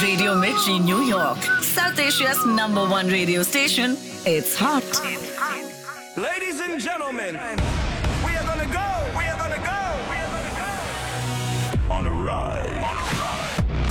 Radio Mirchi, New York, South Asia's number one radio station. It's hot. Ladies and gentlemen, we are gonna go.